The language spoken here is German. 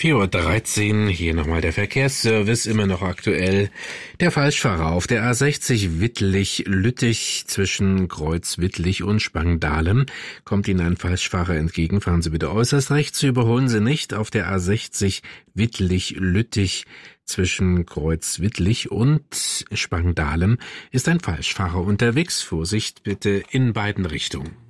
4:13 Uhr, hier nochmal der Verkehrsservice, immer noch aktuell. Der Falschfahrer auf der A60 Wittlich-Lüttich zwischen Kreuz-Wittlich und Spangdahlem. Kommt Ihnen ein Falschfahrer entgegen, fahren Sie bitte äußerst rechts, überholen Sie nicht. Auf der A60 Wittlich-Lüttich zwischen Kreuz-Wittlich und Spangdahlem ist ein Falschfahrer unterwegs. Vorsicht bitte in beiden Richtungen.